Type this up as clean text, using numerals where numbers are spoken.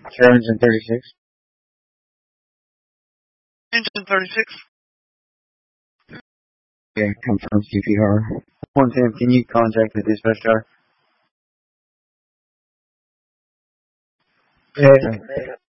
Sure, engine 36. Engine 36. Yeah, confirm CPR. 110, can you contact the dispatch car? Yeah.